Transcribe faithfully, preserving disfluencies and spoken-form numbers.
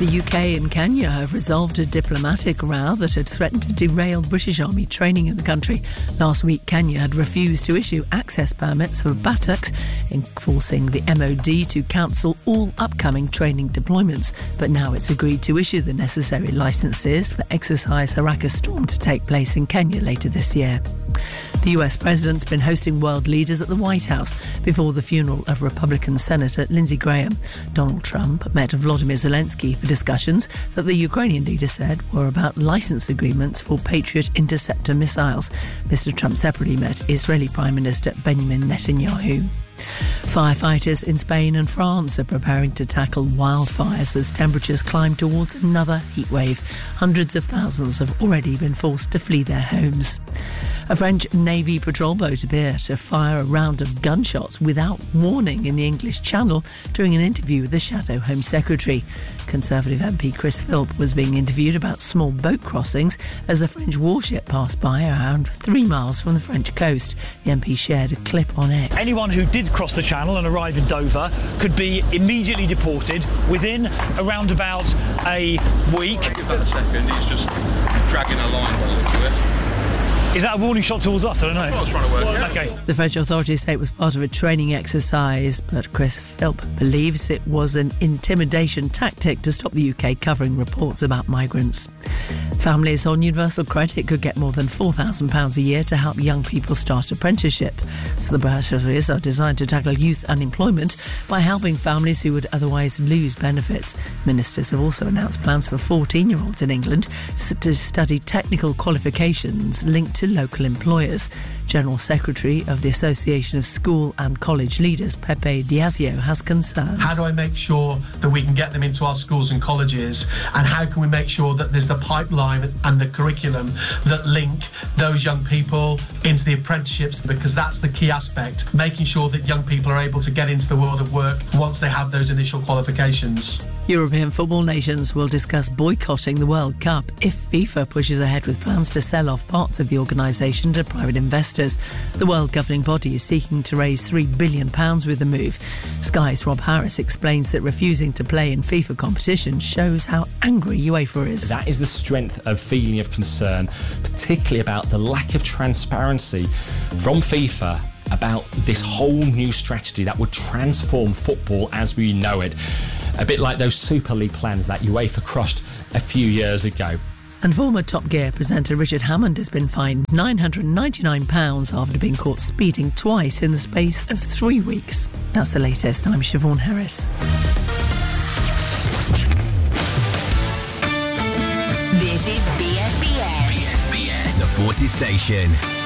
The U K and Kenya have resolved a diplomatic row that had threatened to derail British Army training in the country. Last week, Kenya had refused to issue access permits for buttocks, forcing the M O D to cancel all upcoming training deployments. But now it's agreed to issue the necessary licences for exercise Haraka Storm to take place in Kenya later this year. The U S president's been hosting world leaders at the White House before the funeral of Republican Senator Lindsey Graham. Donald Trump met Volodymyr Zelensky for discussions that the Ukrainian leader said were about license agreements for Patriot interceptor missiles. Mister Trump separately met Israeli Prime Minister Benjamin Netanyahu. Firefighters in Spain and France are preparing to tackle wildfires as temperatures climb towards another heatwave. Hundreds of thousands have already been forced to flee their homes. A French Navy patrol boat appeared to fire a round of gunshots without warning in the English Channel during an interview with the Shadow Home Secretary. Conservative M P Chris Philp was being interviewed about small boat crossings as a French warship passed by around three miles from the French coast. The M P shared a clip on X. Anyone who did cross the Channel and arrive in Dover could be immediately deported within around about a week. Give that a second, he's just dragging a line by the look of it. Is that a warning shot towards us? I don't know. That's what I was trying to work out. Okay. The French authorities say it was part of a training exercise, but Chris Philp believes it was an intimidation tactic to stop the U K covering reports about migrants. Families on Universal Credit could get more than four thousand pounds a year to help young people start apprenticeship. So the bursaries are designed to tackle youth unemployment by helping families who would otherwise lose benefits. Ministers have also announced plans for fourteen-year-olds in England to study technical qualifications linked to local employers. General Secretary of the Association of School and College Leaders, Pepe Diazio, has concerns. How do I make sure that we can get them into our schools and colleges, and how can we make sure that there's the pipeline and the curriculum that link those young people into the apprenticeships, because that's the key aspect, making sure that young people are able to get into the world of work once they have those initial qualifications. European football nations will discuss boycotting the World Cup if FIFA pushes ahead with plans to sell off parts of the organisation to private investors. The world governing body is seeking to raise three billion pounds with the move. Sky's Rob Harris explains that refusing to play in FIFA competition shows how angry UEFA is. That is the strength of feeling of concern, particularly about the lack of transparency from FIFA about this whole new strategy that would transform football as we know it. A bit like those Super League plans that UEFA crushed a few years ago. And former Top Gear presenter Richard Hammond has been fined nine hundred ninety-nine pounds after being caught speeding twice in the space of three weeks. That's the latest. I'm Siobhan Harris. This is B F B S. B F B S, the Forces Station.